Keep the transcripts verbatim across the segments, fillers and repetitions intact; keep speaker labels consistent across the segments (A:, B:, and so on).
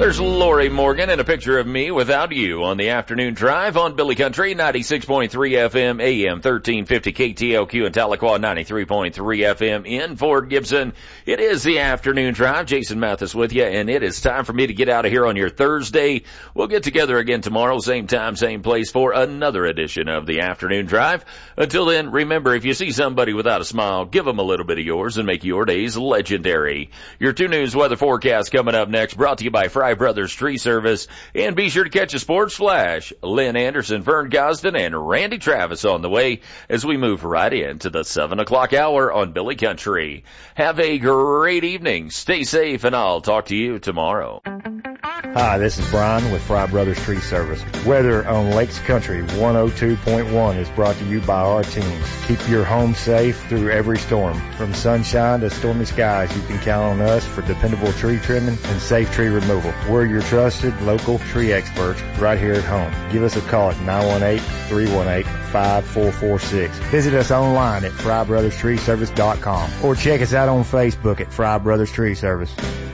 A: There's Lori Morgan and a picture of me without you on the afternoon drive on Billy Country, ninety-six point three F M, A M thirteen fifty K T L Q in Tahlequah, ninety-three point three F M in Fort Gibson. It is the afternoon drive. Jason Mathis with you, and it is time for me to get out of here on your Thursday. We'll get together again tomorrow, same time, same place, for another edition of the afternoon drive. Until then, remember, if you see somebody without a smile, give them a little bit of yours and make your days legendary. Your two News weather forecast coming up next, brought to you by Fry Brothers Tree Service. And be sure to catch a sports flash. Lynn Anderson, Vern Gosden, and Randy Travis on the way as we move right into the seven o'clock hour on Billy Country. Have a great evening. Stay safe, and I'll talk to you tomorrow.
B: Hi, this is Brian with Fry Brothers Tree Service. Weather on Lakes Country one oh two point one is brought to you by our team. Keep your home safe through every storm. From sunshine to stormy skies, you can count on us for dependable tree trimming and safe tree removal. We're your trusted local tree experts right here at home. Give us a call at nine one eight, three one eight, five four four six. Visit us online at fry brothers tree service dot com or check us out on Facebook at Fry Brothers Tree Service.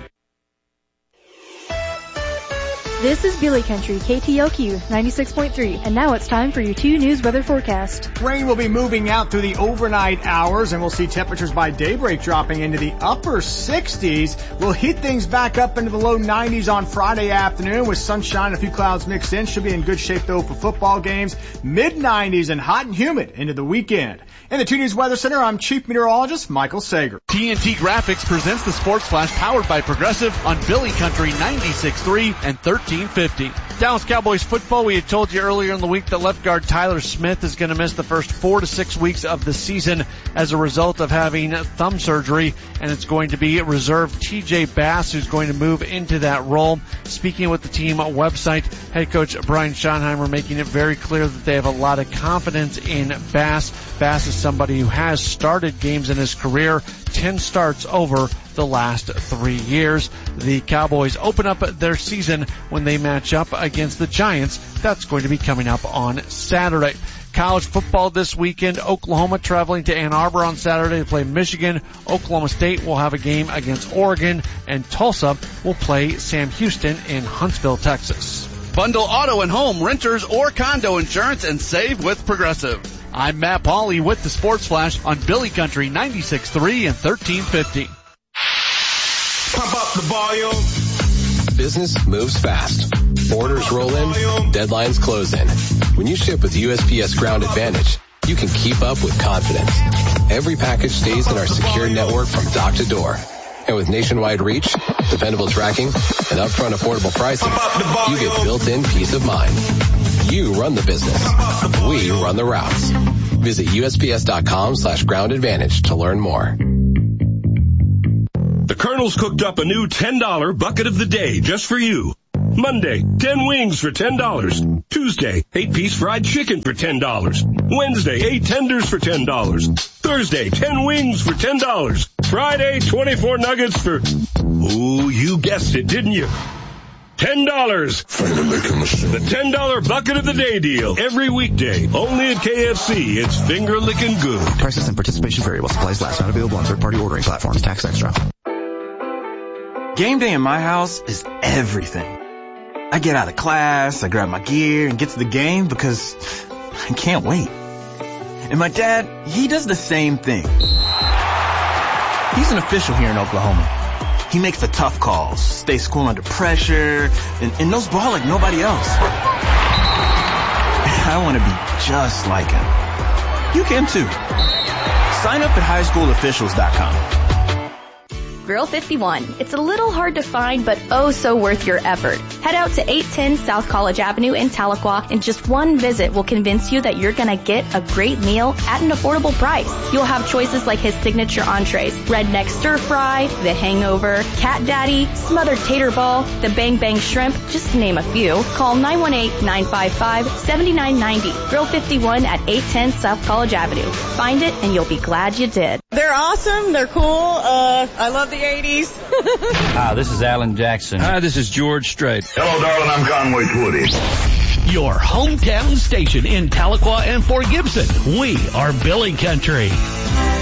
C: This is Billy Country, K T L Q ninety-six point three, and now it's time for your two News weather forecast.
D: Rain will be moving out through the overnight hours, and we'll see temperatures by daybreak dropping into the upper sixties. We'll heat things back up into the low nineties on Friday afternoon with sunshine and a few clouds mixed in. Should be in good shape, though, for football games. mid nineties and hot and humid into the weekend. In the two News Weather Center, I'm Chief Meteorologist Michael Sager.
E: T N T Graphics presents the Sports Flash powered by Progressive on Billy Country ninety-six point three and thirteen fifty. Dallas Cowboys football, we had told you earlier in the week that left guard Tyler Smith is going to miss the first four to six weeks of the season as a result of having thumb surgery, and it's going to be reserve T J Bass who's going to move into that role. Speaking with the team website, head coach Brian Schottenheimer making it very clear that they have a lot of confidence in Bass. Bass is somebody who has started games in his career, ten starts over the last three years. The Cowboys open up their season when they match up against the Giants. That's going to be coming up on Saturday. College football this weekend. Oklahoma traveling to Ann Arbor on Saturday to play Michigan. Oklahoma State will have a game against Oregon, and Tulsa will play Sam Houston in Huntsville, Texas. Bundle auto and home, renters, or condo insurance and save with Progressive. I'm Matt Pauley with the Sports Flash on Billy Country ninety-six point three and thirteen fifty.
F: Pump up the volume. Business moves fast. Orders roll in, deadlines close in. When you ship with U S P S Ground Advantage, you can keep up with confidence. Every package stays in our secure network from dock to door. And with nationwide reach, dependable tracking, and upfront affordable pricing, you get built-in peace of mind. You run the business. We run the routes. Visit U S P S dot com slash ground advantage to learn more.
G: The Colonel's cooked up a new ten dollar bucket of the day just for you. Monday, ten wings for ten dollars. Tuesday, eight piece fried chicken for ten dollars. Wednesday, eight tenders for ten dollars. Thursday, ten wings for ten dollars. Friday, twenty-four nuggets for, ooh, you guessed it, didn't you? ten dollars. The ten dollar bucket of the day deal. Every weekday. Only at K F C. It's finger licking good.
H: Prices and participation vary while supplies last. Not available on third-party ordering platforms. Tax extra.
I: Game day in my house is everything. I get out of class, I grab my gear, and get to the game because I can't wait. And my dad, he does the same thing. He's an official here in Oklahoma. He makes the tough calls, stays cool under pressure, and, and knows ball like nobody else. I want to be just like him. You can too. Sign up at high school officials dot com.
J: Grill fifty-one. It's a little hard to find, but oh so worth your effort. Head out to eight ten South College Avenue in Tahlequah, and just one visit will convince you that you're gonna get a great meal at an affordable price. You'll have choices like his signature entrees, redneck stir fry, the hangover, cat daddy, smothered tater ball, the bang bang shrimp, just to name a few. Call nine one eight, nine five five, seven nine nine zero. Grill fifty-one at eight ten South College Avenue. Find it and you'll be glad you did.
K: They're awesome. They're cool. Uh, I love the eighties.
L: Hi, this is Alan Jackson.
M: Hi, this is George Strait.
N: Hello, darling. I'm Conway Twitty.
O: Your hometown station in Tahlequah and Fort Gibson. We are Billy Country.